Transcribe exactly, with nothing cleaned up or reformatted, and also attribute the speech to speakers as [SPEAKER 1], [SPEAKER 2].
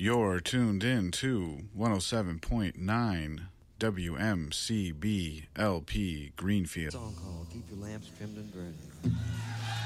[SPEAKER 1] You're tuned in to one oh seven point nine W M C B L P Greenfield.
[SPEAKER 2] Song called Keep Your Lamps Trimmed and Burning.